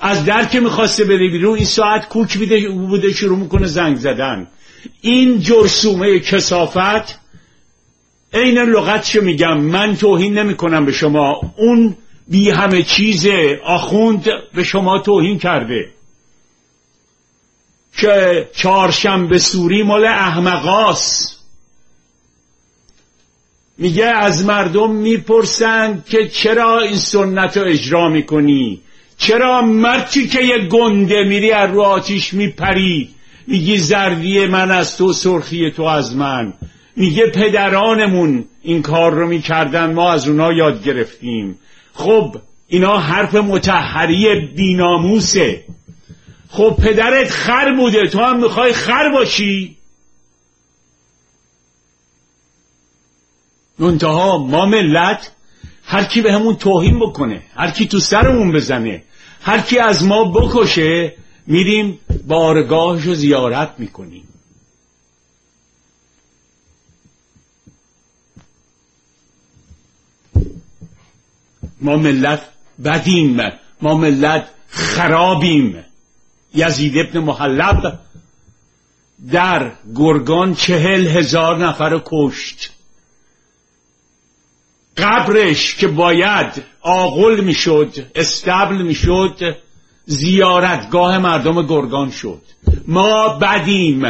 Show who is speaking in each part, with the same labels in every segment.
Speaker 1: از در که میخواسته بره بیرون این ساعت کوک بوده شروع میکنه زنگ زدن. این جرثومه کثافت عین لغتشو میگم، من توهین نمی کنم به شما، اون بی همه چیز آخوند به شما توهین کرده که چهارشنبه سوری مال احمقاست. میگه از مردم میپرسن که چرا این سنت رو اجرا میکنی، چرا مرتی که یه گنده میری از رو آتیش میپری، میگی زردی من از تو سرخی تو از من. میگه پدرانمون این کار رو میکردن، ما از اونا یاد گرفتیم. خب اینا حرف مطهری بیناموسه. خب پدرت خر بوده، تو هم میخوای خر باشی؟ منتها ما ملت هر کی به همون توهین بکنه، هر کی تو سرمون بزنه، هر کی از ما بکشه، میریم بارگاهشو زیارت میکنیم. ما ملت بدیم، ما ملت خرابیم. یزید ابن محلب در گرگان 40,000 نفر کشت. قبرش که باید آغل میشد، استبل میشد، زیارتگاه مردم گرگان شد. ما بدیم.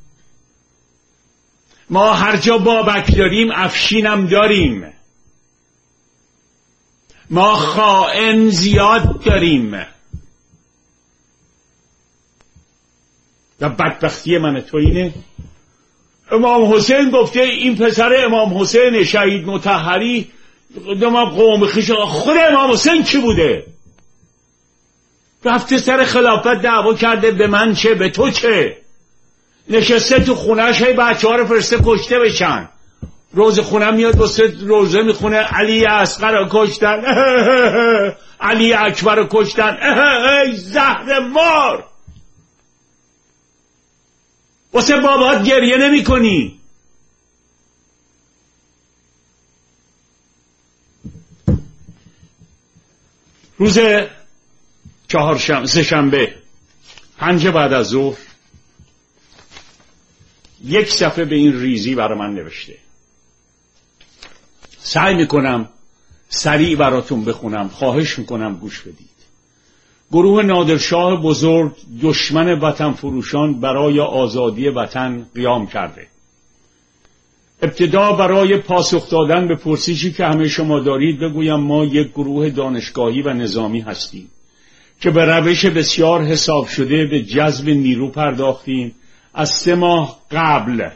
Speaker 1: ما هر جا بابک داریم افشینم داریم. ما خائن زیاد داریم. و بدبختی من تو اینه امام حسین گفته این پسر امام حسین شهید مطهری قوم خویش. خود امام حسین کی بوده؟ رفته سر خلافت دعوا کرده، به من چه به تو چه؟ نشسته تو خونهش هی بچه ها رو فرسته کشته بشن. روز خونه میاد واسه روزه میخونه علی اصغر رو کشتن، علی اکبر رو کشتن. ای زهر مار، واسه بابات گریه نمی کنی؟ روز سه‌شنبه 5 بعد از ظهر یک صفحه به این ریزی برای من نوشته. سعی میکنم سریع براتون بخونم، خواهش میکنم گوش بدید. گروه نادرشاه بزرگ دشمن وطن فروشان برای آزادی وطن قیام کرده. ابتدا برای پاسخ دادن به پرسشی که همه شما دارید بگویم ما یک گروه دانشگاهی و نظامی هستیم که به روش بسیار حساب شده به جذب نیرو پرداختیم. از 3 ماه قبل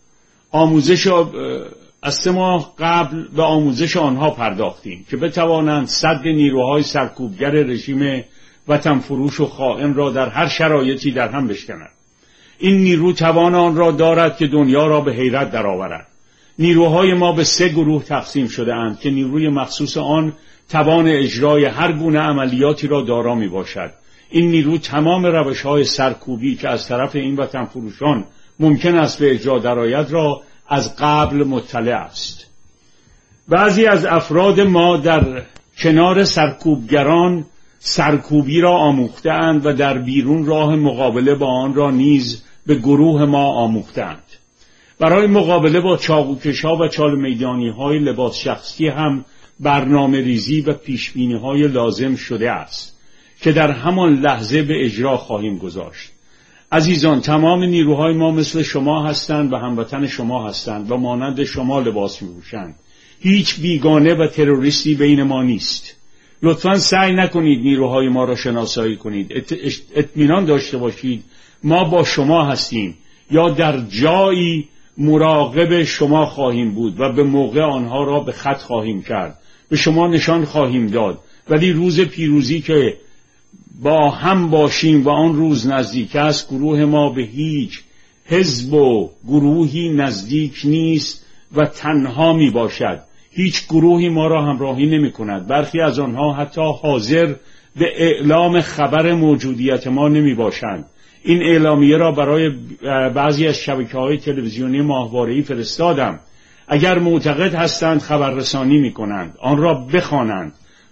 Speaker 1: به آموزش آنها پرداختیم که بتوانند سد نیروهای سرکوبگر رژیم وطن فروش و خائن را در هر شرایطی در هم بشکنند. این نیرو توان آن را دارد که دنیا را به حیرت درآورد. نیروهای ما به 3 گروه تقسیم شده اند که نیروی مخصوص آن توان اجرای هر گونه عملیاتی را دارا می باشد. این نیرو تمام روش‌های سرکوبی که از طرف این وطن فروشان ممکن است به اجرا درآید را از قبل مطلع است. بعضی از افراد ما در کنار سرکوبگران سرکوبی را آموختند و در بیرون راه مقابله با آن را نیز به گروه ما آموختند. برای مقابله با چاقوکش‌ها و چال میدانی‌های لباس شخصی هم برنامه ریزی و پیشبینی‌های لازم شده است که در همان لحظه به اجرا خواهیم گذاشت. عزیزان، تمام نیروهای ما مثل شما هستند و هموطن شما هستند و مانند شما لباس می‌پوشند. هیچ بیگانه و تروریستی بین ما نیست. لطفاً سعی نکنید نیروهای ما را شناسایی کنید. اطمینان داشته باشید ما با شما هستیم یا در جایی مراقب شما خواهیم بود و به موقع آنها را به خط خواهیم کرد، به شما نشان خواهیم داد. ولی روز پیروزی که با هم باشیم و آن روز نزدیک است، گروه ما به هیچ حزب و گروهی نزدیک نیست و تنها می باشد. هیچ گروهی ما را همراهی نمی کند. برخی از آنها حتی حاضر به اعلام خبر موجودیت ما نمی باشند. این اعلامیه را برای بعضی از شبکه‌های تلویزیونی ماهواره‌ای فرستادم. اگر معتقد هستند خبررسانی می کنند، آن را بخوانند.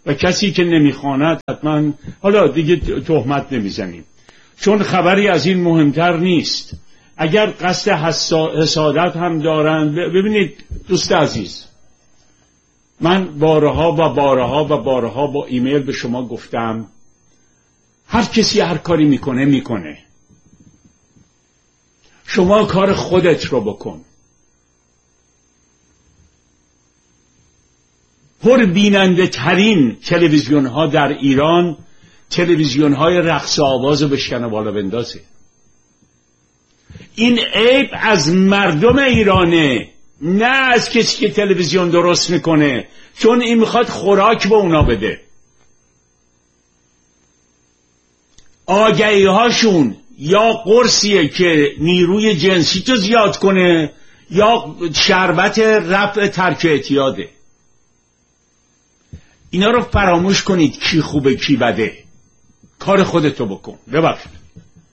Speaker 1: و کسی که نمیخواند حتما، حالا دیگه تهمت نمیزنیم، چون خبری از این مهمتر نیست. اگر قصد حسادت هم دارند، ببینید دوست عزیز، من بارها و بارها و بارها با ایمیل به شما گفتم هر کسی هر کاری میکنه. شما کار خودت رو بکن. پر بیننده ترین تلویزیون ها در ایران تلویزیون های رقص آواز و بشکنه بالا بندازه. این عیب از مردم ایرانه، نه از کسی که تلویزیون درست میکنه، چون این میخواد خوراک به اونا بده. آگهی هاشون یا قرصیه که نیروی جنسی تو زیاد کنه یا شربت رفع ترک اعتیاده. اینا رو فراموش کنید کی خوبه کی بده. کار خودتو بکن. ببخشید،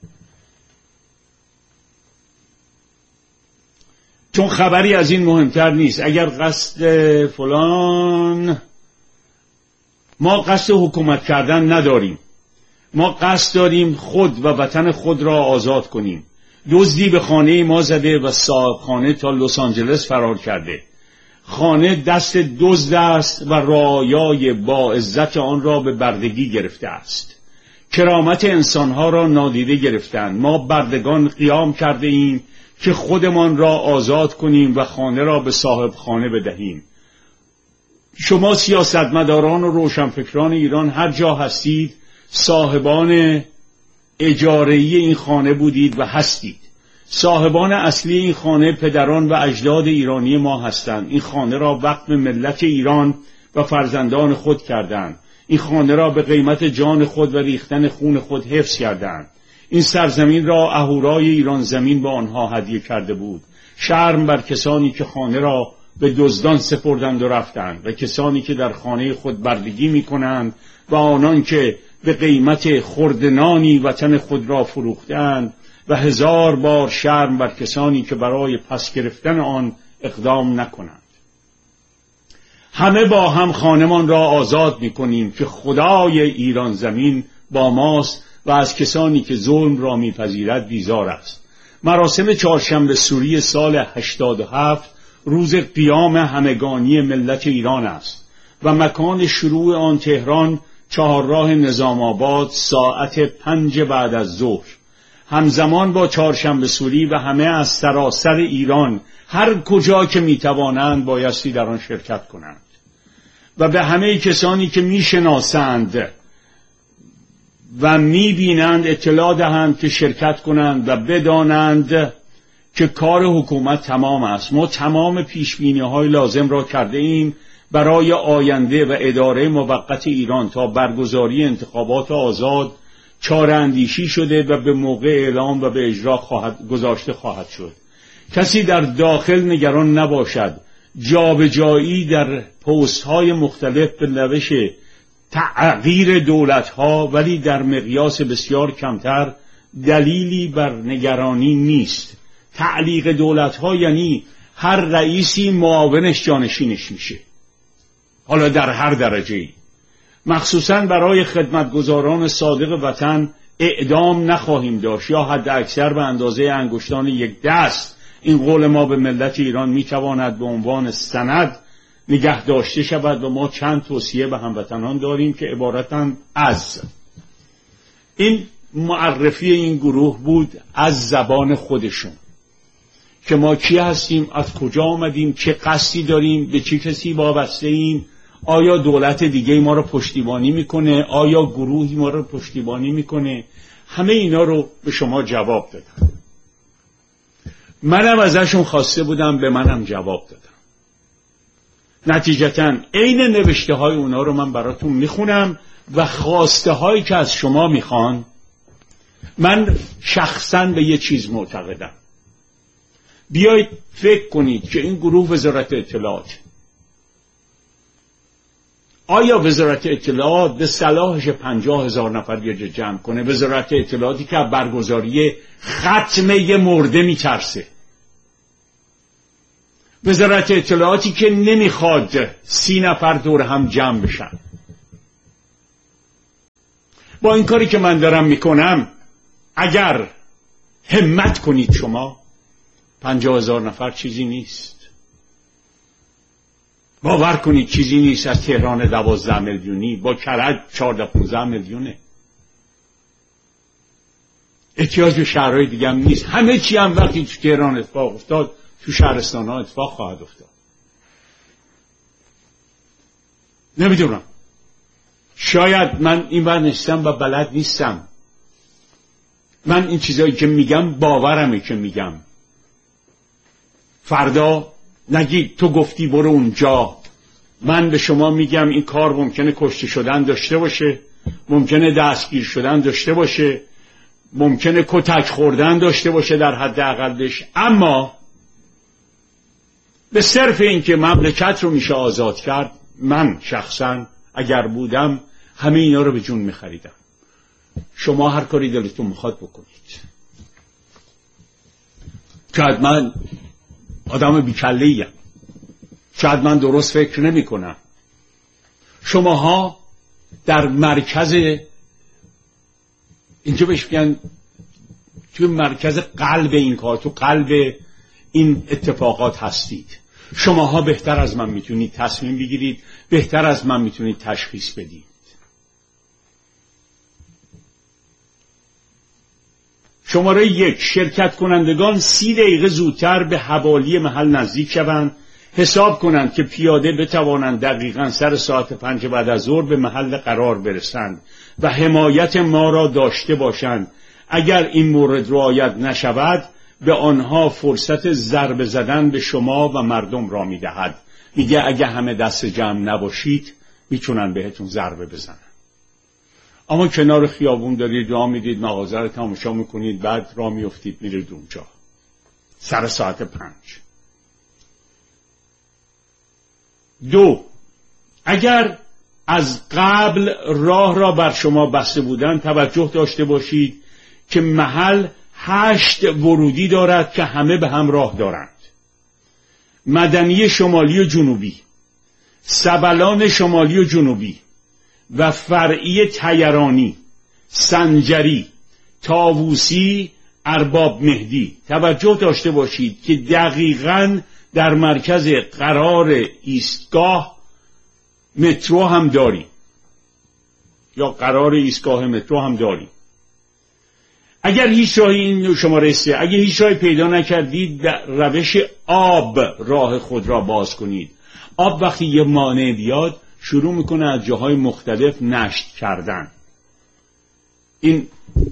Speaker 1: چون خبری از این مهمتر نیست. اگر قصد فلان، ما قصد حکومت کردن نداریم. ما قصد داریم خود و وطن خود را آزاد کنیم. دزدی به خانه ما زده و صاحب خانه تا لس آنجلس فرار کرده. خانه دست دزد است و رعایای با عزت آن را به بردگی گرفته است. کرامت انسانها را نادیده گرفتند. ما بردگان قیام کرده ایم که خودمان را آزاد کنیم و خانه را به صاحب خانه بدهیم. شما سیاستمداران و روشنفکران ایران هر جا هستید صاحبان اجاره‌ای این خانه بودید و هستید. صاحبان اصلی این خانه پدران و اجداد ایرانی ما هستند. این خانه را وقف ملت ایران و فرزندان خود کردند. این خانه را به قیمت جان خود و ریختن خون خود حفظ کردند. این سرزمین را اهورای ایران زمین به آنها هدیه کرده بود. شرم بر کسانی که خانه را به دزدان سپردند و رفتند و کسانی که در خانه خود بردگی می کنند و آنان که به قیمت خردنانی وطن خود را فروختند و هزار بار شرم بر کسانی که برای پس گرفتن آن اقدام نکنند. همه با هم خانمان را آزاد می کنیم که خدای ایران زمین با ماست و از کسانی که ظلم را میپذیرد بیزار است. مراسم چهارشنبه سوری سال 87 روز قیام همگانی ملت ایران است و مکان شروع آن تهران چهارراه نظام آباد ساعت 5 بعد از ظهر. همزمان با چهارشنبه سوری و همه از سراسر ایران هر کجا که میتوانند بایستی در آن شرکت کنند و به همه کسانی که میشناسند و میبینند اطلاع دهند که شرکت کنند و بدانند که کار حکومت تمام است. ما تمام پیشبینی‌های لازم را کرده ایم برای آینده و اداره موقت ایران تا برگزاری انتخابات آزاد چاره‌اندیشی شده و به موقع اعلام و به اجرا گذاشته خواهد شد. کسی در داخل نگران نباشد. جابجایی در پست‌های مختلف به روش تغییر دولت‌ها ولی در مقیاس بسیار کمتر دلیلی بر نگرانی نیست. تعلیق دولت‌ها یعنی هر رئیسی معاونش جانشینش میشه، حالا در هر درجه‌ای. مخصوصاً برای خدمتگزاران صادق وطن اعدام نخواهیم داشت یا حد اکثر به اندازه انگشتان یک دست. این قول ما به ملت ایران میتواند به عنوان سند نگه داشته شود و ما چند توصیه به هموطنان داریم که عبارتند از این معرفی این گروه بود از زبان خودشون که ما کی هستیم، از کجا آمدیم، چه قصدی داریم، به چه کسی وابسته ایم، آیا دولت دیگه ما رو پشتیبانی میکنه، آیا گروهی ما رو پشتیبانی میکنه. همه اینا رو به شما جواب دادم. منم ازشون خواسته بودم، به منم جواب دادم. نتیجتاً عین نوشته های اونا رو من براتون میخونم و خواسته هایی که از شما میخوان. من شخصاً به یه چیز معتقدم. بیایید فکر کنید که این گروه وزارت اطلاعات، آیا وزارت اطلاعات به صلاحش 50,000 نفر یه جا جمع کنه؟ وزارت اطلاعاتی که برگزاری ختمه مرده میترسه، وزارت اطلاعاتی که نمیخواد 30 نفر دور هم جمع بشن، با این کاری که من دارم میکنم اگر همت کنید شما 50,000 نفر چیزی نیست. باور کنید چیزی نیست. از تهران 12 میلیونی با کرج 14-15 میلیونه. احتیاج به شهرهای دیگه هم نیست. همه چی هم وقتی تو تهران اتفاق افتاد تو شهرستان ها اتفاق خواهد افتاد. نمیدونم، شاید من این ور نشستم و بلد نیستم. من این چیزایی که میگم باورمه که میگم. فردا نگید تو گفتی برو اونجا. من به شما میگم این کار ممکنه کشته شدن داشته باشه، ممکنه دستگیر شدن داشته باشه، ممکنه کتک خوردن داشته باشه در حد اقلش، اما به صرف این که مملکت رو میشه آزاد کرد، من شخصا اگر بودم همه اینا رو به جون میخریدم. شما هر کاری دلتون میخواد بکنید. شاید من آدم بیکله‌ایم، شاید من درست فکر نمی کنم. شماها در مرکز اینجا بهش میگن توی مرکز قلب این کار، تو قلب این اتفاقات هستید. شماها بهتر از من میتونید تصمیم بگیرید، بهتر از من میتونید تشخیص بدید. شماره 1، شرکت کنندگان 30 دقیقه زودتر به حوالی محل نزدیک شوند. حساب کنند که پیاده بتوانند دقیقاً سر ساعت 5 بعد از ظهر به محل قرار برسند و حمایت ما را داشته باشند. اگر این مورد رعایت نشود به آنها فرصت ضربه زدن به شما و مردم را میدهد. میگه اگه همه دست جمع نباشید میتونن بهتون ضربه بزنن. اما کنار خیابون دارید راه میدید، مغازه رو تماشا میکنید، بعد راه میافتید میرید اونجا سر ساعت 5. 2، اگر از قبل راه را بر شما بسته بودن توجه داشته باشید که محل 8 ورودی دارد که همه به هم راه دارند. مدنی شمالی و جنوبی، سبلان شمالی و جنوبی و فرعی تیرانی، سنجری، طاووسی، ارباب مهدی. توجه داشته باشید که دقیقاً در مرکز قرار ایستگاه مترو هم داریم، یا قرار ایستگاه مترو هم داریم. اگر هیچ راهی این شماره 3، اگر هیچ راهی پیدا نکردید در روش آب راه خود را باز کنید. آب وقتی یه مانع بیاد شروع میکنه از جاهای مختلف نشت کردن. این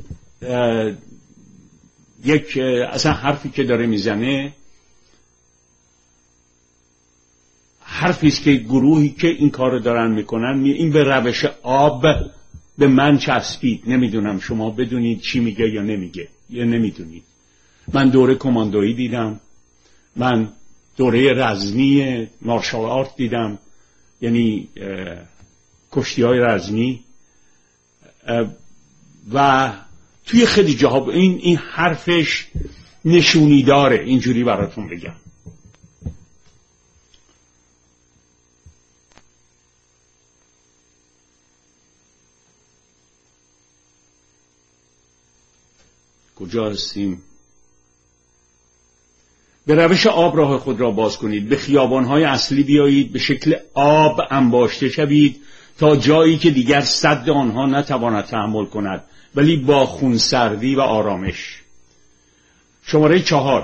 Speaker 1: یک اصلا حرفی که داره میزنه حرفیست که گروهی که این کار رو دارن میکنن این به روش آب به من چسبید. نمیدونم شما بدونید چی میگه یا نمیگه یا نمیدونید. من دوره کماندویی دیدم، من دوره رزمی مارشال آرت دیدم، یعنی کشتی های رزمی، و توی خیلی جاها این حرفش نشونی داره. اینجوری براتون بگم. کجا هستیم؟ به روش آب راه خود را باز کنید، به خیابان‌های اصلی بیایید، به شکل آب انباشته شوید تا جایی که دیگر سد آنها نتواند تحمل کند، ولی با خونسردی و آرامش. شماره 4،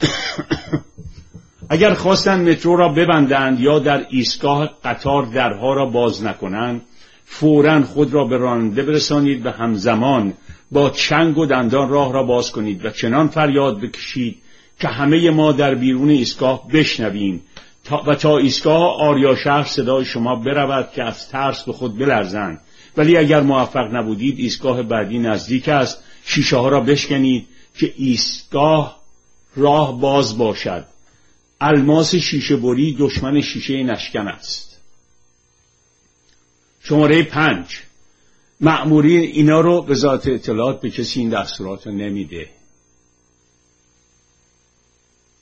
Speaker 1: اگر خواستند مترو را ببندند یا در ایستگاه قطار درها را باز نکنند، فوراً خود را به راننده برسانید و همزمان با چنگ و دندان راه را باز کنید و چنان فریاد بکشید که همه ما در بیرون ایستگاه بشنویم و تا ایستگاه آریاشهر صدای شما برود که از ترس به خود بلرزند. ولی اگر موفق نبودید ایستگاه بعدی نزدیک است، شیشه ها را بشکنید که ایستگاه راه باز باشد. الماس شیشه بری دشمن شیشه نشکن است. شماره 5، مأمورین اینا رو وزارت اطلاعات به کسی این دستورات رو نمیده.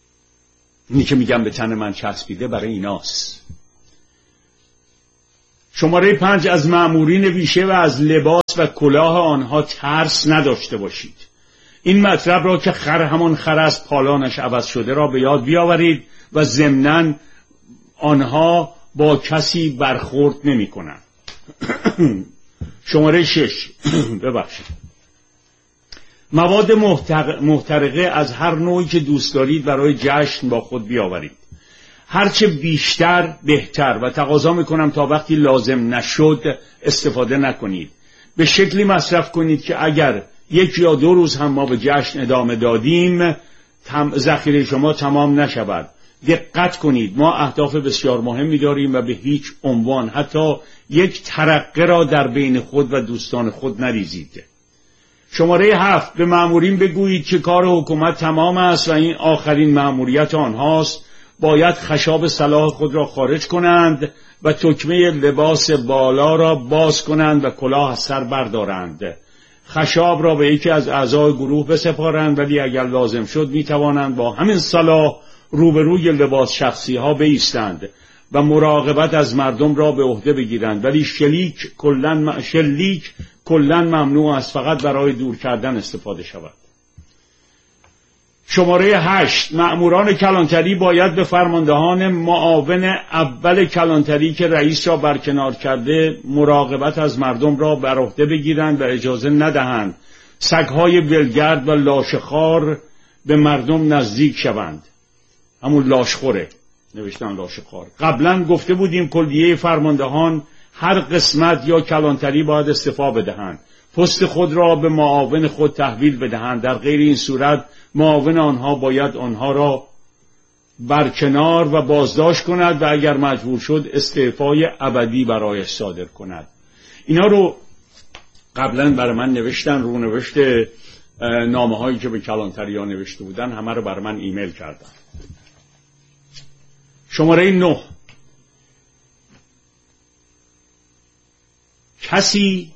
Speaker 1: اینی که میگم به تن من چسبیده برای ایناست. شماره 5 از مأمورین ویشه و از لباس و کلاه آنها ترس نداشته باشید. این مطلب را که همان خر است پالانش عوض شده را به یاد بیاورید و ضمناً آنها با کسی برخورد نمی کنند. شماره 6 ببخشید. مواد محترقه از هر نوعی که دوست دارید برای جشن با خود بیاورید. هرچه بیشتر بهتر و تقاضا میکنم تا وقتی لازم نشد استفاده نکنید. به شکلی مصرف کنید که اگر 1 یا 2 روز هم ما به جشن ادامه دادیم ذخیره شما تمام نشود. دقت کنید، ما اهداف بسیار مهمی داریم و به هیچ عنوان حتی یک ترقه را در بین خود و دوستان خود نریزید. شماره 7 به مأمورین بگویید که کار حکومت تمام است و این آخرین مأموریت آنهاست. باید خشاب سلاح خود را خارج کنند و تکمه لباس بالا را باز کنند و کلاه از سر بردارند. خشاب را به یکی از اعضای گروه بسپارند، ولی اگر لازم شد می توانند با همین سلاح روبروی لباس شخصی ها بایستند و مراقبت از مردم را به عهده بگیرند، ولی شلیک کلن ممنوع است، فقط برای دور کردن استفاده شود. شماره 8 مأموران کلانتری باید به فرماندهان معاون اول کلانتری که رئیس را برکنار کرده مراقبت از مردم را بر عهده بگیرند و اجازه ندهند سگ‌های ولگرد و لاشخوار به مردم نزدیک شوند. همون لاشخوره نوشتن لاشخوار. قبلا گفته بودیم کلیه فرماندهان هر قسمت یا کلانتری باید استعفا بدهند، پست خود را به معاون خود تحویل بدهند. در غیر این صورت معاون آنها باید آنها را برکنار و بازداشت کند و اگر مجبور شد استعفای ابدی برایش صادر کند. اینا رو قبلا برای من نوشتن، رو نوشته نامه هایی که به کلانتری ها نوشته بودن همه رو برای من ایمیل کردن. شماره 9 کسی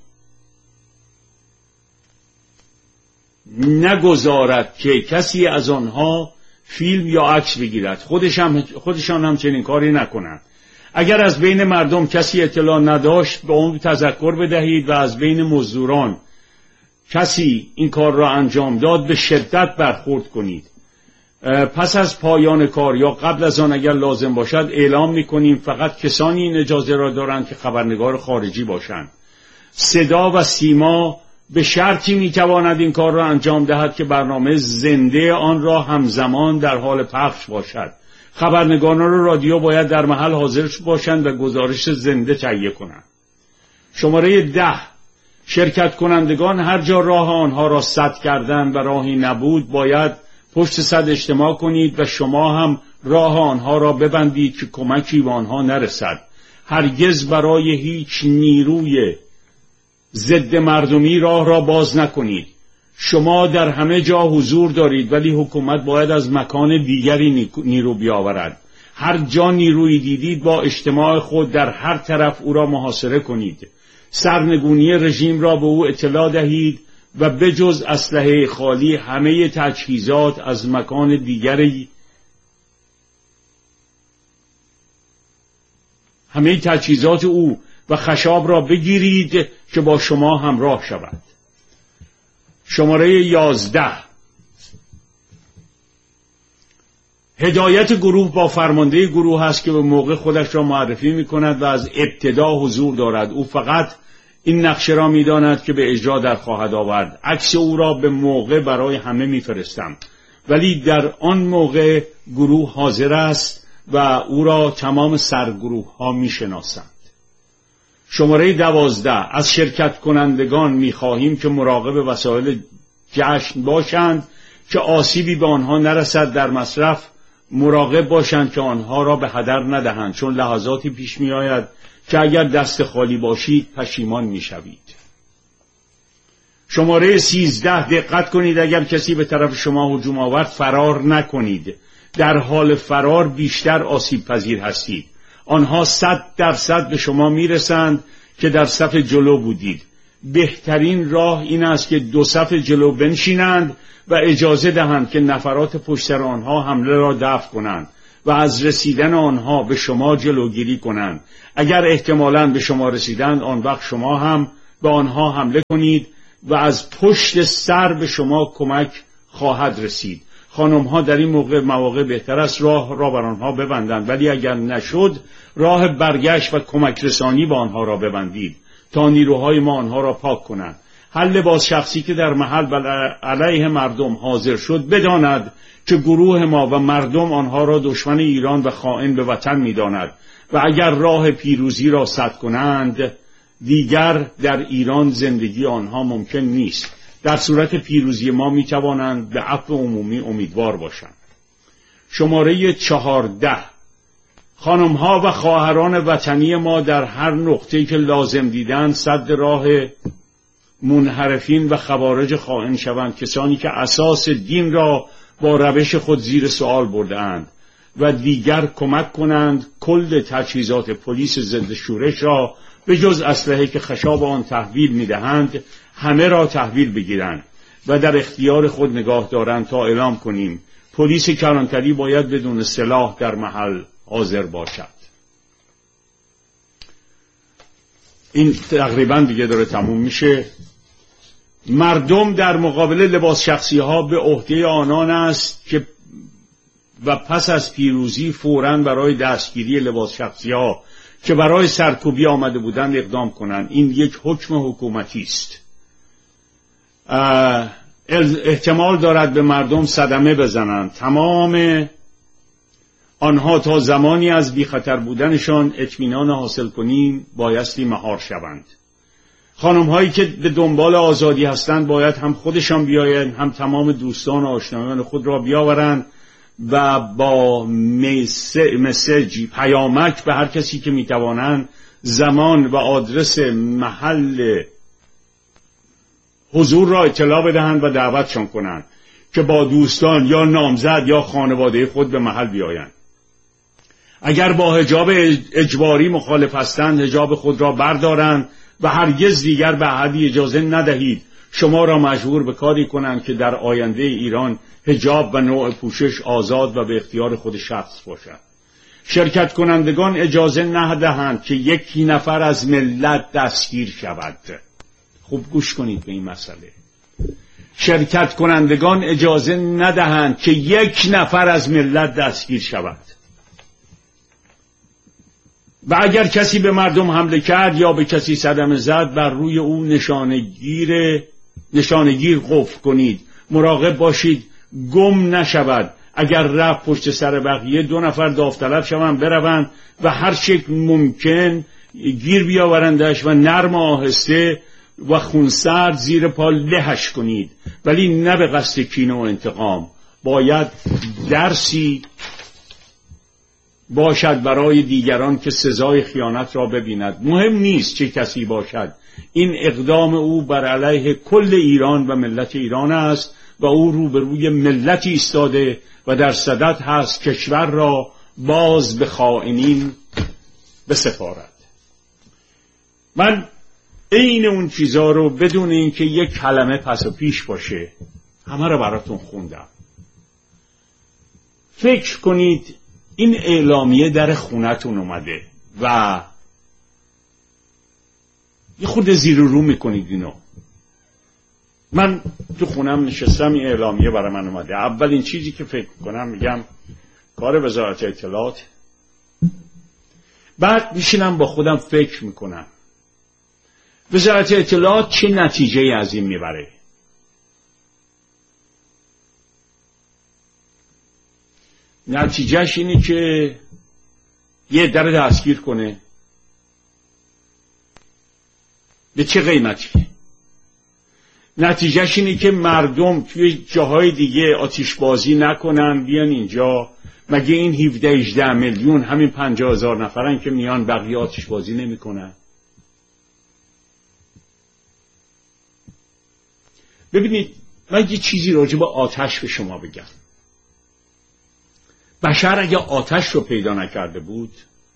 Speaker 1: نگذارد که کسی از آنها فیلم یا عکس بگیرد، خودشان هم چنین کاری نکنند. اگر از بین مردم کسی اطلاع نداشت به اون تذکر بدهید و از بین مزدوران کسی این کار را انجام داد به شدت برخورد کنید. پس از پایان کار یا قبل از آن اگر لازم باشد اعلام می‌کنیم فقط کسانی این اجازه را دارند که خبرنگار خارجی باشند. صدا و سیما به شرطی میتواند این کار را انجام دهد که برنامه زنده آن را همزمان در حال پخش باشد. خبرنگاران رادیو باید در محل حاضر باشند و گزارش زنده تهیه کنند. شماره 10 شرکت کنندگان هر جا راه آنها را سد کردند و راهی نبود باید پشت سد اجتماع کنید و شما هم راه آنها را ببندید که کمکی به آنها نرسد. هرگز برای هیچ نیروی ضد مردمی راه را باز نکنید. شما در همه جا حضور دارید ولی حکومت باید از مکان دیگری نیرو بیاورد. هر جا نیروی دیدید با اجتماع خود در هر طرف او را محاصره کنید. سرنگونی رژیم را به او اطلاع دهید و بجز اسلحه خالی همه تجهیزات از مکان دیگری همه تجهیزات او و خشاب را بگیرید که با شما همراه شود. شماره 11 هدایت گروه با فرمانده گروه است که به موقع خودش را معرفی می کند و از ابتدا حضور دارد. او فقط این نقشه را می داند که به اجرا در خواهد آورد. عکس او را به موقع برای همه می فرستم، ولی در آن موقع گروه حاضر است و او را تمام سرگروه ها می شناسند. شماره 12 از شرکت کنندگان می خواهیم که مراقب وسایل جشن باشند که آسیبی به آنها نرسد. در مصرف مراقب باشند که آنها را به هدر ندهند، چون لحظاتی پیش می آید که اگر دست خالی باشید پشیمان می شوید. شماره 13 دقت کنید اگر کسی به طرف شما هجوم آورد فرار نکنید. در حال فرار بیشتر آسیب پذیر هستید. آنها 100% به شما میرسند که در صف جلو بودید. بهترین راه این است که 2 صف جلو بنشینند و اجازه دهند که نفرات پشت سر آنها حمله را دفع کنند و از رسیدن آنها به شما جلوگیری کنند. اگر احتمالاً به شما رسیدند، آن وقت شما هم به آنها حمله کنید و از پشت سر به شما کمک خواهد رسید. خانم‌ها در این مواقع بهتر است راه را بر آنها ببندند، ولی اگر نشد راه برگشت و کمک رسانی به آنها را ببندید تا نیروهای ما آنها را پاک کنند. هر لباس شخصی که در محل علیه مردم حاضر شد بداند که گروه ما و مردم آنها را دشمن ایران و خائن به وطن می‌داند و اگر راه پیروزی را سد کنند دیگر در ایران زندگی آنها ممکن نیست. در صورت پیروزی ما می‌توانند به عفو عمومی امیدوار باشند. شماره 14. خانم‌ها و خواهران وطنی ما در هر نقطه‌ای که لازم دیدند سد راه منحرفین و خوارج خائن شوند، کسانی که اساس دین را با روش خود زیر سوال برده‌اند و دیگر کمک کنند کل تجهیزات پلیس ضد شورش را به جز اسلحه که خشاب آن تحویل می‌دهند همه را تحویل بگیرند و در اختیار خود نگاه دارند تا اعلام کنیم پلیس کلانتری باید بدون سلاح در محل حاضر باشد. این تقریبا دیگه داره تموم میشه. مردم در مقابل لباس شخصی ها به عهده آنان است که و پس از پیروزی فوراً برای دستگیری لباس شخصی ها که برای سرکوبی آمده بودند اقدام کنند. این یک حکم حکومتی است. احتمال دارد به مردم صدمه بزنند. تمام آنها تا زمانی از بی خطر بودنشان اطمینان حاصل کنیم بایستی مهار شوند. خانم هایی که به دنبال آزادی هستند باید هم خودشان بیایند هم تمام دوستان و آشنایان خود را بیاورند و با مسیج پیامک به هر کسی که میتوانند زمان و آدرس محل حضور را اطلاع بدهند و دعوتشان کنند که با دوستان یا نامزد یا خانواده خود به محل بیایند. اگر با حجاب اجباری مخالف هستند حجاب خود را بردارند و هرگز دیگر به احدی اجازه ندهید شما را مجبور به کاری کنند که در آینده ایران حجاب و نوع پوشش آزاد و به اختیار خود شخص باشد. شرکت کنندگان اجازه ندهند که یک نفر از ملت دستگیر شود. خوب گوش کنید به این مسئله. شرکت کنندگان اجازه ندهند که یک نفر از ملت دستگیر شود. و اگر کسی به مردم حمله کرد یا به کسی صدمه زد بر روی او نشانگیر قفل کنید. مراقب باشید گم نشود. اگر رفت پشت سر بقیه 2 نفر داوطلب شوند بروند و هر شکل ممکن گیر بیاورندش و نرم آهسته و خونسرد زیر پا لهش کنید، ولی نه به قصد کینه و انتقام. باید درسی باشد برای دیگران که سزای خیانت را ببیند. مهم نیست چه کسی باشد. این اقدام او بر علیه کل ایران و ملت ایران است و او روبروی ملتی ایستاده و در صدد هست کشور را باز به خائنین بسپارد. من این اون چیزا رو بدون اینکه یک کلمه پس و پیش باشه همه رو براتون خوندم. فکر کنید این اعلامیه در خونتون اومده و یه خود زیر رو میکنید اینو. من تو خونم نشستم این اعلامیه برای من اومده. اولین چیزی که فکر کنم میگم کار وزارت اطلاعات. بعد میشینم با خودم فکر میکنم وزارت اطلاعات چه نتیجه از این میبره. نتیجهش اینه که یه در دستگیر کنه. به چه قیمتی؟ نتیجهش اینه که مردم توی جاهای دیگه آتش بازی نکنن بیان اینجا. مگه این 17-18 میلیون همین 50,000 نفرن که میان بقیه آتش بازی نمی کنن؟ ببینید من یه چیزی راجع به آتش به شما بگم. بشر اگه آتش رو پیدا نکرده بود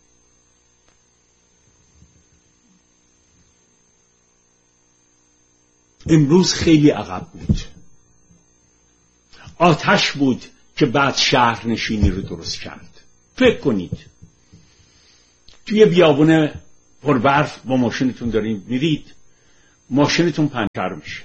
Speaker 1: امروز خیلی عقب بود. آتش بود که بعد شهر نشینی رو درست کرد. فکر کنید توی بیابون پربرف با ماشینتون دارین میرید، ماشینتون پنچر میشه،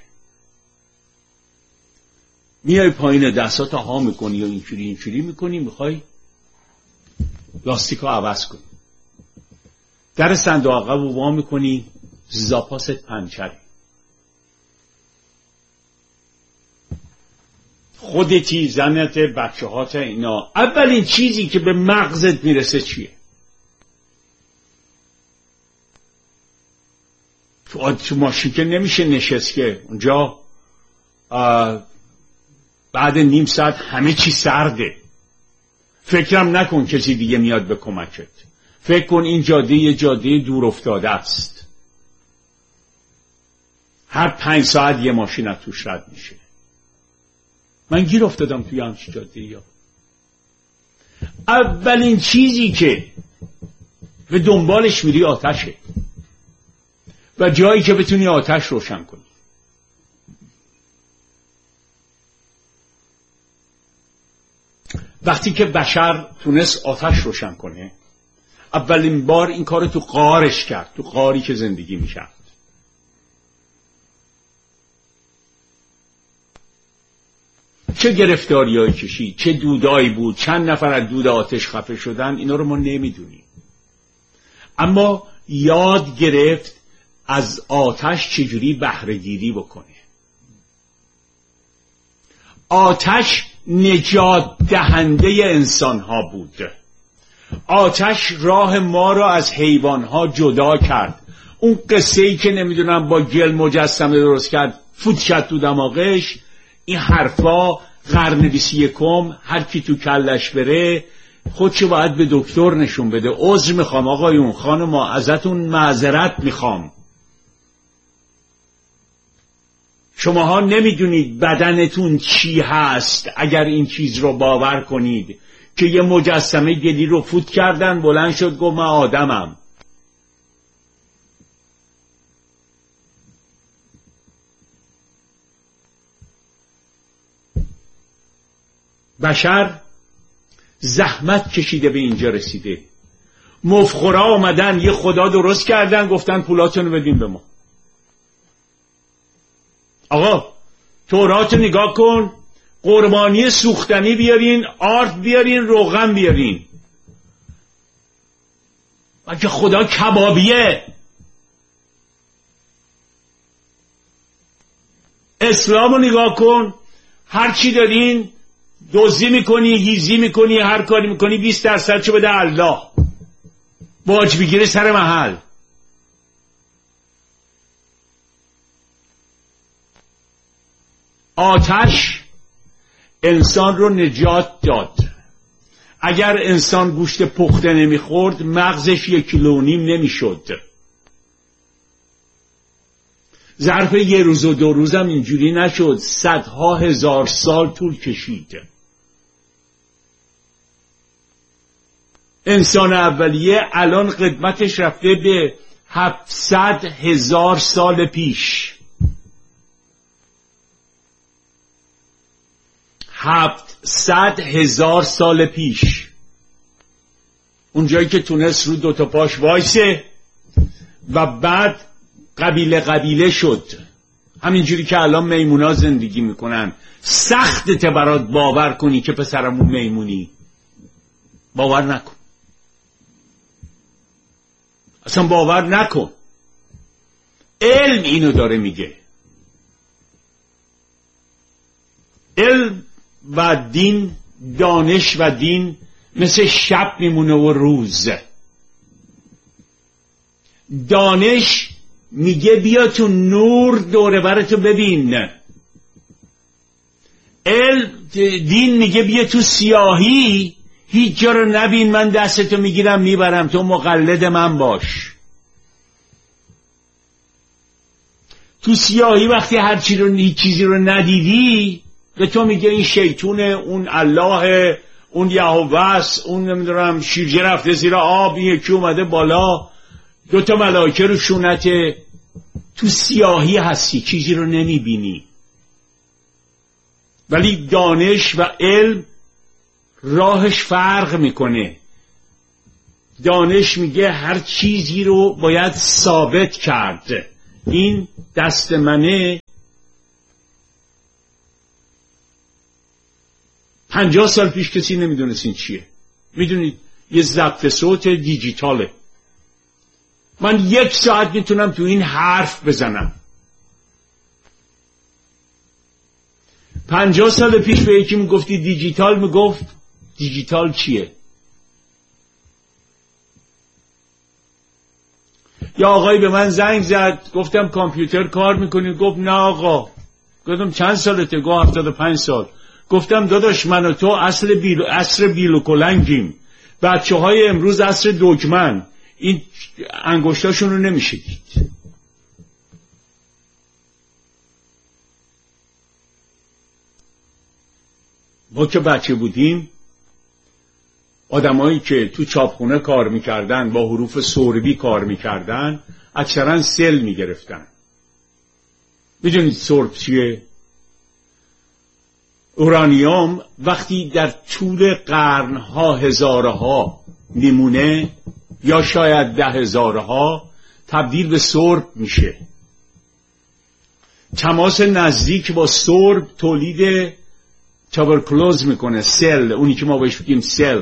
Speaker 1: میای پایین دستاتو ها میکنی یا اینجوری میکنی، میخوای لاستیکو عوض کنی، در صندوق عقب رو وا میکنی، زاپاست پنچره. خودتی، زنت، بچه هات، اینا اولین چیزی که به مغزت میرسه چیه؟ تو ماشین که نمیشه نشست که اونجا بعد نیم ساعت همه چی سرده. فکرم نکن کسی دیگه میاد به کمکت. فکر کن این جاده یه جاده دور افتاده است، هر 5 ساعت یه ماشین از توش رد میشه. من گیر افتادم توی همچین جاده یا اولین چیزی که به دنبالش میری آتشه و جایی که بتونی آتش روشن کنی. وقتی که بشر تونست آتش روشن کنه، اولین بار این کار تو غارش کرد، تو غاری که زندگی میکرد. چه گرفتاریایی کشید، چه دودایی بود، چند نفر از دود آتش خفه شدن، اینا رو ما نمیدونیم. اما یاد گرفت از آتش چجوری بهره گیری بکنه. آتش نجات دهنده انسان ها بود. آتش راه ما را از حیوان ها جدا کرد. اون قصه ای که نمیدونم با گل مجسمه درست کرد فوت شد تو دماغش، این حرفا قرن 21 هر کی تو کلش بره خودشو باید به دکتر نشون بده. عذر میخوام آقایون خانما، ازتون معذرت میخوام. شماها نمیدونید بدنتون چی هست اگر این چیز رو باور کنید که یه مجسمه گلی رو فوت کردن، بلند شد گفت من آدمم. بشر زحمت کشیده به اینجا رسیده. مفخورا آمدن یه خدا درست کردن، گفتن پولاتونو بدین به ما. آقا تورات نگاه کن، قربانی سوختنی بیارین، آرد بیارین، روغن بیارین. اگه خدا کبابیه. اسلامو نگاه کن، هر چی دارین دزدی میکنی، هیزی میکنی، هر کاری میکنی 20% چو بده الله، باج بگیره سر محل. آتش انسان رو نجات داد. اگر انسان گوشت پخته نمیخورد مغزش 1.5 کیلو نمیشد. ظرف 1 روز و 2 روزم اینجوری نشد، صدها هزار سال طول کشید. انسان اولیه الان قدمتش رفته به 700,000 سال پیش. 700,000 سال پیش. اون جایی که تونست رو 2 تا پاش وایسه و بعد قبیله قبیله شد. همینجوری که الان میمونا زندگی میکنن. سختته برات باور کنی که پسرمون میمونی. باور نکن، اصلا باور نکن. علم اینو داره میگه. علم و دین، دانش و دین مثل شب میمونه و روز. دانش میگه بیا تو نور دوره برتو ببین. دین میگه بیا تو سیاهی هیچ جا رو نبین، من دستتو میگیرم میبرم، تو مقلد من باش. تو سیاهی وقتی هیچ چیزی رو ندیدی به تو میگه این شیطونه، اون الله، اون یهوه‌ست، اون نمیدونم شیرجه رفته زیر آب، این یکی اومده بالا، 2 تا ملائکه رو شونته. تو سیاهی هستی، چیزی رو نمیبینی. ولی دانش و علم راهش فرق میکنه. دانش میگه هر چیزی رو باید ثابت کرد. این دست منه 50 سال پیش کسی نمیدونست این چیه. میدونید یه ضبط صوت دیجیتاله. من 1 ساعت میتونم تو این حرف بزنم. 50 سال پیش به یکی میگفتی دیجیتال، میگفت دیجیتال چیه؟ یا آقایی به من زنگ زد، گفتم کامپیوتر کار میکنی؟ گفت نه آقا. گفتم چند سالته؟ گفت 75 سال. گفتم داداش من و تو عصر بیل و کلنگیم. بچه های امروز عصر دگمن. این انگشتاشون رو نمیشه دید. ما که بچه بودیم آدمایی که تو چاپخونه کار میکردن با حروف سوربی کار میکردن اکثرا سل میگرفتن. میدونید سورب چیه؟ اورانیوم وقتی در طول قرنها هزارها میمونه یا شاید 10,000ها تبدیل به سورب میشه. تماس نزدیک با سورب تولید توبرکلوز میکنه، سل، اونی که ما بهش بگیم سل.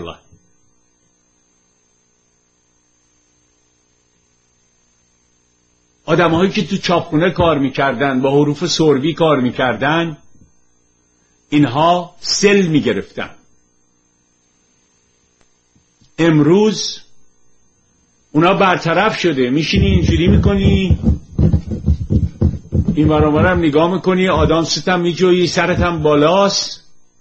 Speaker 1: آدم‌هایی که تو چاپخونه کار میکردن با حروف سوربی کار میکردن اینها سل میگرفتن. امروز اونا برطرف شده. میشینی اینجوری میکنی، این برابرم نگاه میکنی، آدم ستم میجویی، سرت هم بالاست،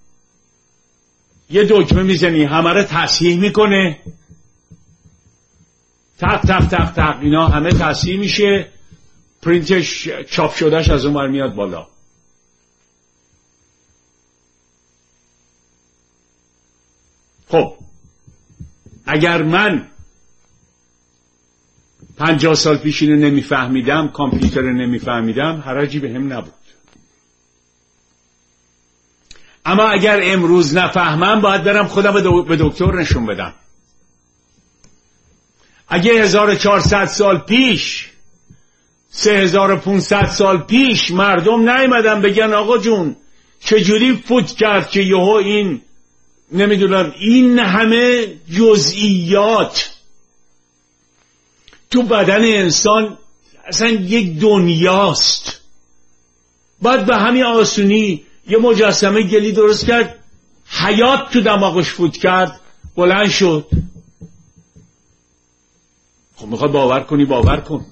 Speaker 1: یه دکمه میزنی همه رو تصحیح میکنه، تق تق تق تق اینا همه تصحیح میشه، پرینتش چاپ شدهش از اون بر میاد بالا. خب اگر من 50 سال پیش اینو نمیفهمیدم، کامپیوتر رو نمیفهمیدم، حرجی به هم نبود. اما اگر امروز نفهمم باید برم خودم به دکتر نشون بدم. اگه 1400 سال پیش 3500 سال پیش مردم نیومدن بگن آقا جون چجوری فوت کرد که یهو این نمیدونم این همه جزئیات تو بدن انسان اصلا یک دنیاست، باید به همین آسونی یه مجسمه گلی درست کرد، حیات تو دماغش فوت کرد، بلند شد. خب میخوای باور کنی باور کن.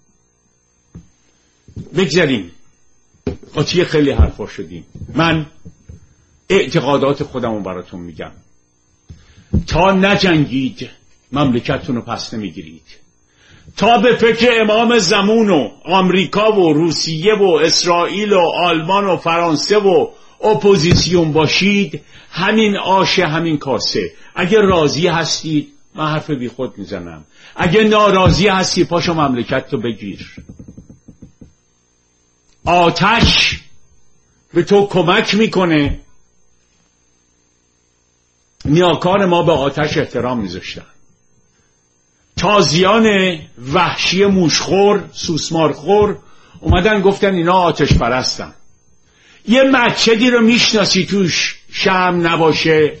Speaker 1: بگذاریم قاطی خیلی حرفا شدیم. من اعتقادات خودمو براتون میگم. تا نجنگید مملکتتون رو پس نمیگیرید. تا به فکر امام زمان و آمریکا و روسیه و اسرائیل و آلمان و فرانسه و اپوزیسیون باشید، همین آشه همین کاسه. اگه راضی هستید من حرف بی خود میزنم، اگه ناراضی هستی پاشو مملکت رو بگیر. آتش به تو کمک میکنه. نیاکان ما به آتش احترام میذاشتن. تازیان وحشی موشخور سوسمارخور اومدن گفتن اینا آتش پرستن. یه مسجدی رو میشناسی توش شمع نباشه؟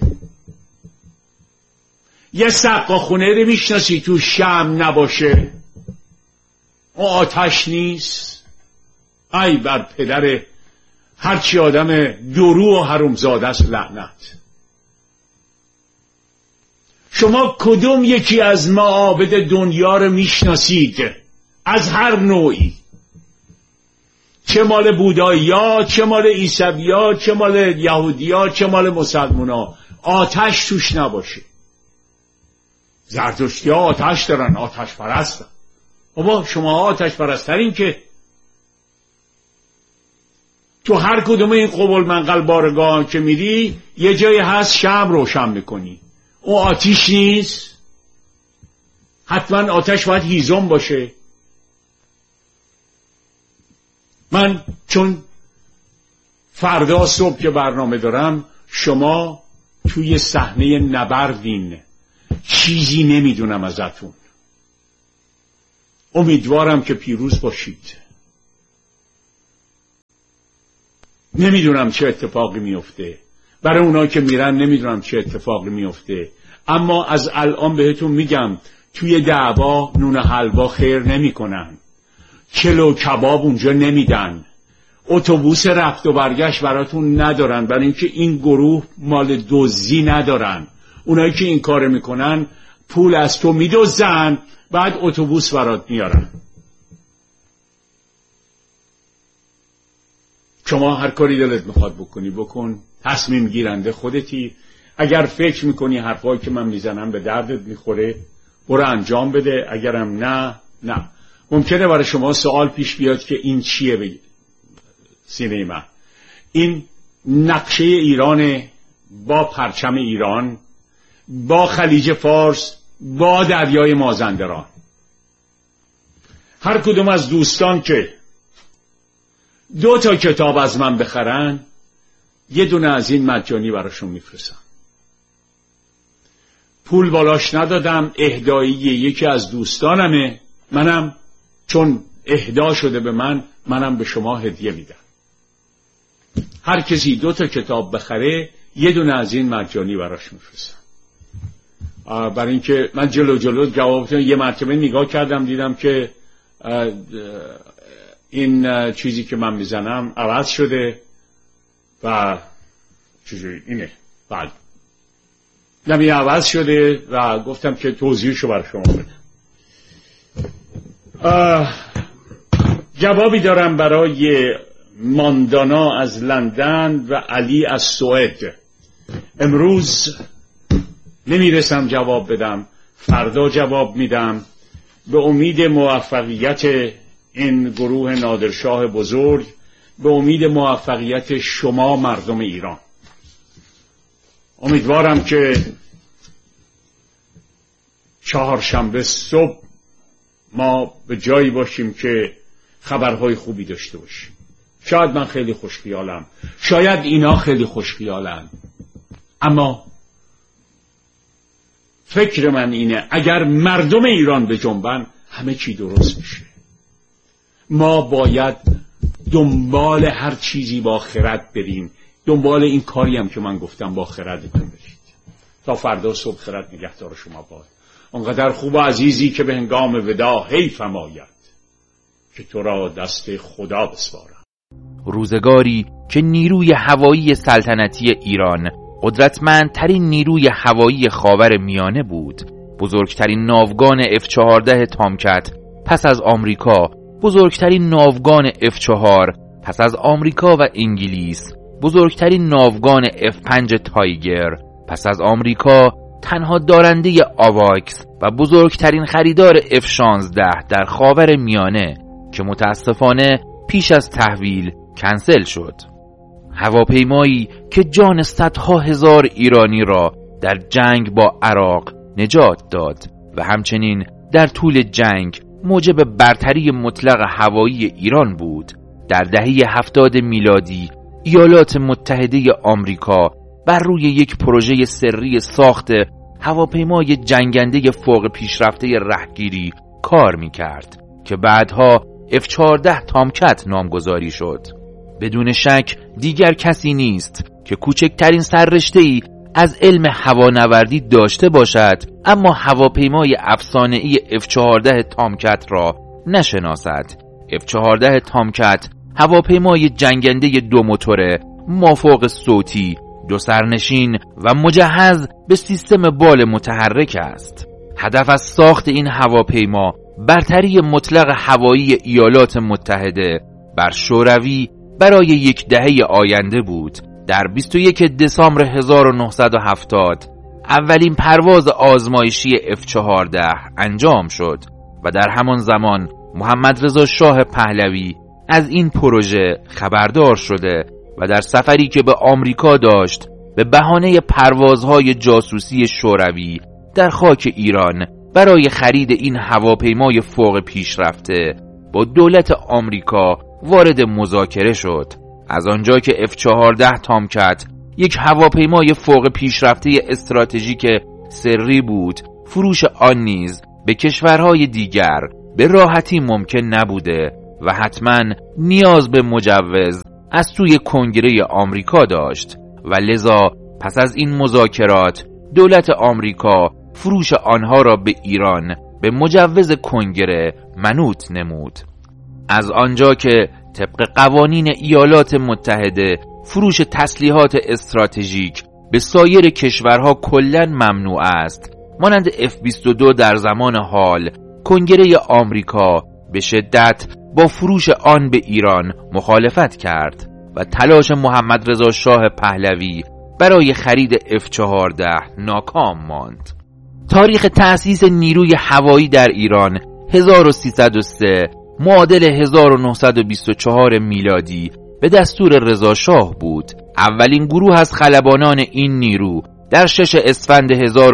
Speaker 1: یه سقاخونه رو میشناسی توش شمع نباشه؟ اون آتش نیست؟ ای بر پدر هرچی آدم درو و حرومزاده است لعنت. شما کدوم یکی از معابد دنیا رو میشناسید از هر نوعی؟ چه مال بودایی‌ها، چه مال عیسوی‌ها، چه مال یهودی‌ها، چه مال مسلمان‌ها، آتش توش نباشه. زرتشتی‌ها آتش دارن، آتش پرستن. بابا شما آتش پرسترین که تو هر کدوم این قبول منقل بارگاه که میری یه جایی هست شمع روشن میکنی، اون آتیش نیست؟ حتما آتش باید هیزم باشه. من چون فردا صبح که برنامه دارم، شما توی صحنه نبردین، چیزی نمیدونم ازتون. امیدوارم که پیروز باشید. نمیدونم چه اتفاقی میفته، برای اونایی که میرن نمیدونم چه اتفاقی میفته، اما از الان بهتون میگم توی دعوا نون حلوا خیر نمیکنن، کلو کباب اونجا نمیدن، اتوبوس رفت و برگشت براتون ندارن، برای اینکه این گروه مال دزدی ندارن. اونایی که این کار میکنن پول از تو میدزدن، بعد اتوبوس برات میارن. شما هر کاری دلت میخواد بکنی بکن، تصمیم گیرنده خودتی. اگر فکر میکنی حرفایی که من میزنم به دردت میخوره برو انجام بده، اگرم نه. ممکنه برای شما سوال پیش بیاد که این چیه به سینه من. این نقشه ایران با پرچم ایران، با خلیج فارس، با دریای مازندران. هر کدوم از دوستان که 2 کتاب از من بخرن 1 از این مجانی براشون میفرستم. پول بالاش ندادم، اهدایی یکی از دوستانمه، منم چون اهدا شده به منم به شما هدیه میدم. هر کسی 2 کتاب بخره 1 از این مجانی براش میفرستم. برای اینکه من جلو جوابتون یه مرتبه نگاه کردم دیدم که این چیزی که من میزنم عوض شده و چجوری اینه بعد نمی عوض شده و گفتم که توضیحشو برای شما بدم. جوابی دارم برای ماندانا از لندن و علی از سوئد. امروز نمیرسم جواب بدم، فردا جواب میدم، به امید موفقیت این گروه نادرشاه بزرگ، به امید موفقیت شما مردم ایران. امیدوارم که چهارشنبه صبح ما به جایی باشیم که خبرهای خوبی داشته باشیم. شاید من خیلی خوشخیالم، شاید اینا خیلی خوشخیالن، اما فکر من اینه اگر مردم ایران به جنبن همه چی درست میشه. ما باید دنبال هر چیزی با خرد بریم، دنبال این کاری هم که من گفتم با خردتون برید. تا فردا صبح خرد نگهدار شما باد. اونقدر خوب و عزیزی که به هنگام ودا حیفم آید که تو را دست خدا بسپارم.
Speaker 2: روزگاری که نیروی هوایی سلطنتی ایران قدرتمندترین نیروی هوایی خاور میانه بود، بزرگترین ناوگان F-14 تامکت پس از آمریکا، بزرگترین ناوگان F-4 پس از آمریکا و انگلیس، بزرگترین ناوگان F-5 تایگر پس از آمریکا، تنها دارنده آواکس و بزرگترین خریدار F-16 در خاور میانه که متاسفانه پیش از تحویل کنسل شد. هواپیمایی که جان صدها هزار ایرانی را در جنگ با عراق نجات داد و همچنین در طول جنگ موجب برتری مطلق هوایی ایران بود. در دهه 70 میلادی ایالات متحده آمریکا بر روی یک پروژه سری ساخت هواپیمای جنگنده فوق پیشرفته رهگیری کار می‌کرد که بعدها F-14 تامکت نامگذاری شد. بدون شک دیگر کسی نیست که کوچکترین سررشته‌ای از علم هوانوردی داشته باشد اما هواپیمای افسانه‌ای F-14 تامکت را نشناسد. F-14 تامکت هواپیمای جنگنده 2 موتور مافوق صوتی، 2 سرنشین و مجهز به سیستم بال متحرک است. هدف از ساخت این هواپیما برتری مطلق هوایی ایالات متحده بر شوروی برای 1 دهه آینده بود. در 21 دسامبر 1970 اولین پرواز آزمایشی F-14 انجام شد و در همان زمان محمد رضا شاه پهلوی از این پروژه خبردار شده و در سفری که به آمریکا داشت به بهانه پروازهای جاسوسی شوروی در خاک ایران برای خرید این هواپیمای فوق پیشرفته با دولت آمریکا وارد مذاکره شد. از آنجا که F-14 تامکت یک هواپیمای فوق پیشرفته استراتژیک سری بود فروش آن نیز به کشورهای دیگر به راحتی ممکن نبوده و حتما نیاز به مجوز از سوی کنگره آمریکا داشت و لذا پس از این مذاکرات دولت آمریکا فروش آنها را به ایران به مجوز کنگره منوط نمود. از آنجا که طبق قوانین ایالات متحده فروش تسلیحات استراتژیک به سایر کشورها کلاً ممنوع است، مانند F-22 در زمان حال کنگره آمریکا به شدت با فروش آن به ایران مخالفت کرد و تلاش محمد رضا شاه پهلوی برای خرید F-14 ناکام ماند. تاریخ تأسیس نیروی هوایی در ایران 1303 معادل 1924 میلادی به دستور رضا شاه بود. اولین گروه از خلبانان این نیرو در 6 اسفند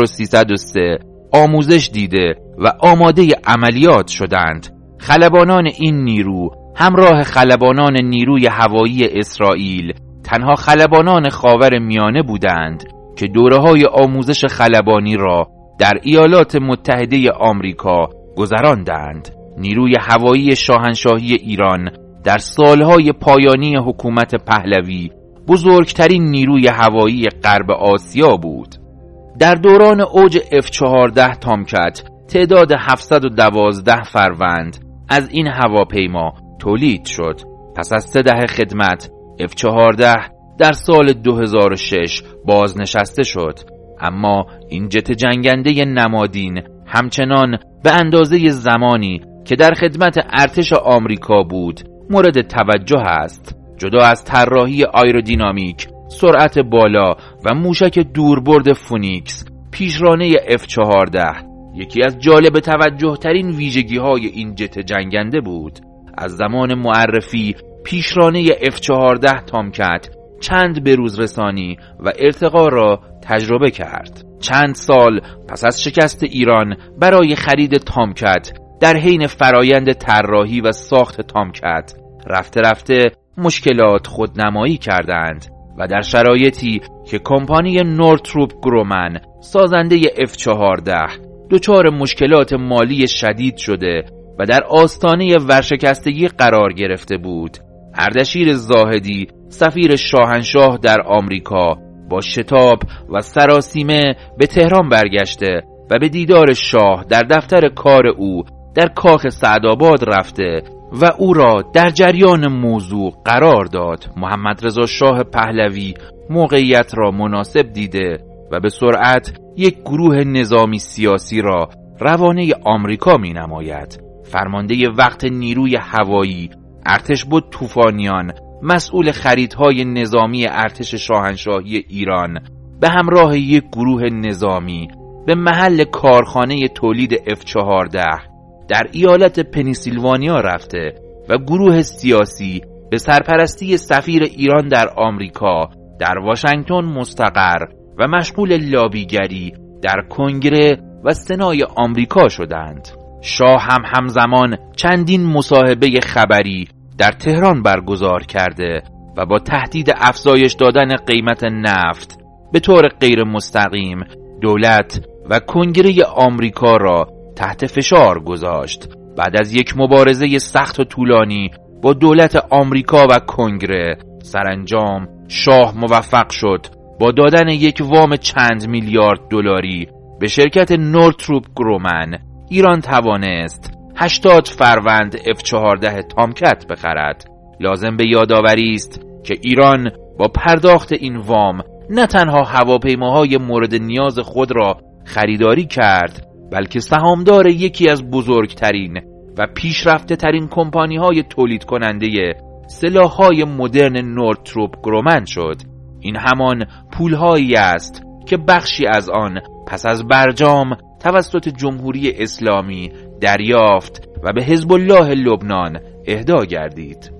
Speaker 2: 1303 آموزش دیده و آماده عملیات شدند. خلبانان این نیرو همراه خلبانان نیروی هوایی اسرائیل تنها خلبانان خاور میانه بودند که دوره‌های آموزش خلبانی را در ایالات متحده آمریکا گذراندند. نیروی هوایی شاهنشاهی ایران در سالهای پایانی حکومت پهلوی بزرگترین نیروی هوایی غرب آسیا بود. در دوران اوج F-14 تامکت تعداد 712 فروند از این هواپیما تولید شد. پس از 3 دهه خدمت F-14 در سال 2006 بازنشسته شد، اما این جت جنگنده نمادین همچنان به اندازه زمانی که در خدمت ارتش آمریکا بود مورد توجه است. جدا از طراحی آیرودینامیک، سرعت بالا و موشک دوربرد فونیکس، پیشرانه F-14 یکی از جالب توجه ترین ویژگی های این جت جنگنده بود. از زمان معرفی پیشرانه F-14 تامکت چند بروز رسانی و ارتقا را تجربه کرد. چند سال پس از شکست ایران برای خرید تامکت، در حین فرایند طراحی و ساخت تامکت رفته رفته مشکلات خودنمایی کردند و در شرایطی که کمپانی نورتروپ گرومن سازنده F-14 دچار مشکلات مالی شدید شده و در آستانه ورشکستگی قرار گرفته بود، اردشیر زاهدی سفیر شاهنشاه در آمریکا با شتاب و سراسیمه به تهران برگشته و به دیدار شاه در دفتر کار او در کاخ سعدآباد رفته و او را در جریان موضوع قرار داد. محمد رضا شاه پهلوی موقعیت را مناسب دیده و به سرعت یک گروه نظامی سیاسی را روانه آمریکا می نماید. فرمانده وقت نیروی هوایی ارتشبد طوفانیان، مسئول خریدهای نظامی ارتش شاهنشاهی ایران، به همراه یک گروه نظامی به محل کارخانه تولید F-14 در ایالت پنیسیلوانیا رفته و گروه سیاسی به سرپرستی سفیر ایران در آمریکا در واشنگتن مستقر و مشغول لابیگری در کنگره و سنای آمریکا شدند. شاه هم همزمان چندین مصاحبه خبری در تهران برگزار کرده و با تهدید افزایش دادن قیمت نفت به طور غیر مستقیم دولت و کنگره آمریکا را تحت فشار گذاشت. بعد از یک مبارزه سخت و طولانی با دولت آمریکا و کنگره، سرانجام شاه موفق شد با دادن یک وام چند میلیارد دلاری به شرکت نورتروپ گرومن ایران توانست 80 فروند F-14 تامکت بخرد. لازم به یادآوری است که ایران با پرداخت این وام نه تنها هواپیماهای مورد نیاز خود را خریداری کرد، بلکه سهامدار یکی از بزرگترین و پیشرفته ترین کمپانی های تولید کننده سلاح های مدرن نورتروپ گرومن شد. این همان پولهایی است که بخشی از آن پس از برجام توسط جمهوری اسلامی دریافت و به حزب الله لبنان اهدا گردید.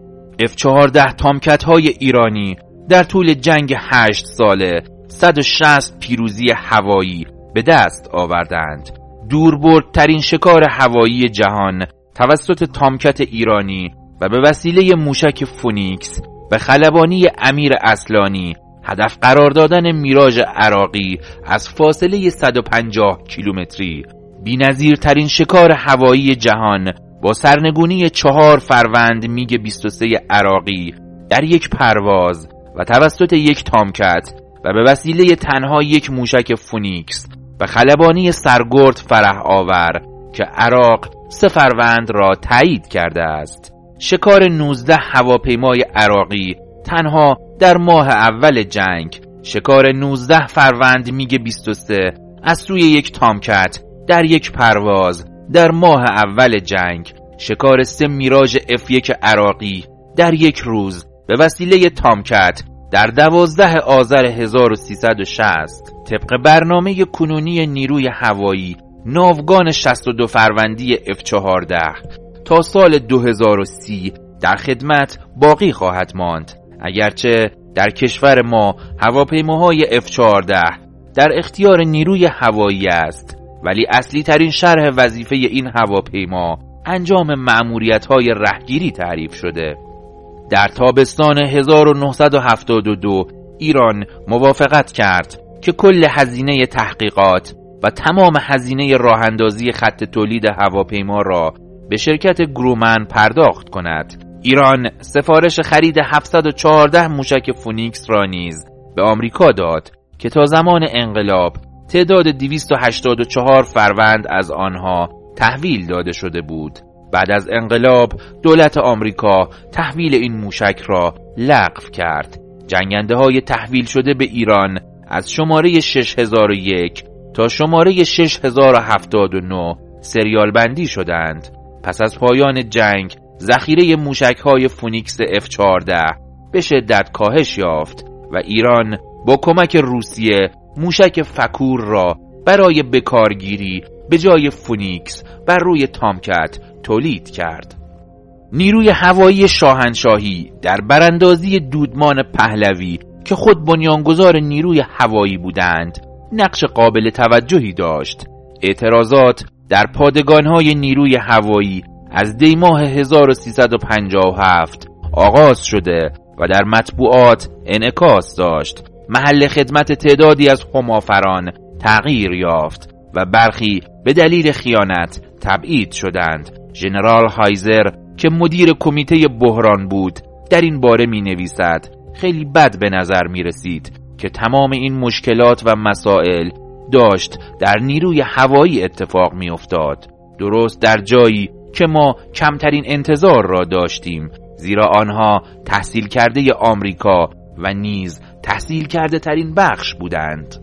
Speaker 2: F-14 تامکت های ایرانی در طول جنگ 8 ساله 160 پیروزی هوایی به دست آوردند. دوربردترین شکار هوایی جهان توسط تامکت ایرانی و به وسیله موشک فونیکس به خلبانی امیر اصلانی هدف قرار دادن میراژ عراقی از فاصله 150 کیلومتری بی‌نظیرترین شکار هوایی جهان با سرنگونی 4 فروند میگ 23 عراقی در یک پرواز و توسط یک تامکت و به وسیله تنها یک موشک فونیکس و خلبانی سرگرد فرح آور که عراق 3 فروند را تایید کرده است. شکار 19 هواپیمای عراقی تنها در ماه اول جنگ، شکار 19 فروند میگ 23 از سوی یک تامکت در یک پرواز در ماه اول جنگ، شکار 3 میراژ F1 عراقی در یک روز به وسیله تامکت در 12 آذر 1360. طبق برنامه کنونی نیروی هوایی، ناوگان 62 فروندی F14 تا سال 2030 در خدمت باقی خواهد ماند. اگرچه در کشور ما هواپیماهای F14 در اختیار نیروی هوایی است، ولی اصلی ترین شرح وظیفه این هواپیما انجام مأموریت‌های رهگیری تعریف شده. در تابستان 1972 ایران موافقت کرد که کل هزینه تحقیقات و تمام هزینه راهاندازی خط تولید هواپیما را به شرکت گرومن پرداخت کند. ایران سفارش خرید 714 موشک فونیکس را نیز به آمریکا داد که تا زمان انقلاب تعداد 284 فروند از آنها تحویل داده شده بود. بعد از انقلاب دولت آمریکا تحویل این موشک را لغو کرد. جنگنده های تحویل شده به ایران از شماره 6001 تا شماره 6079 سریال بندی شدند. پس از پایان جنگ ذخیره موشک‌های فونیکس F14 به شدت کاهش یافت و ایران با کمک روسیه موشک فکور را برای بکارگیری به جای فونیکس بر روی تامکت تولید کرد. نیروی هوایی شاهنشاهی در براندازی دودمان پهلوی که خود بنیانگذار نیروی هوایی بودند نقش قابل توجهی داشت. اعتراضات در پادگان‌های نیروی هوایی از دی ماه 1357 آغاز شده و در مطبوعات انعکاس داشت. محل خدمت تعدادی از همافران تغییر یافت و برخی به دلیل خیانت تبعید شدند. ژنرال هایزر که مدیر کمیته بحران بود در این باره می نویسد خیلی بد به نظر می رسید که تمام این مشکلات و مسائل داشت در نیروی هوایی اتفاق می افتاد، درست در جایی که ما کمترین انتظار را داشتیم، زیرا آنها تحصیل کرده آمریکا و نیز تحصیل کرده ترین بخش بودند.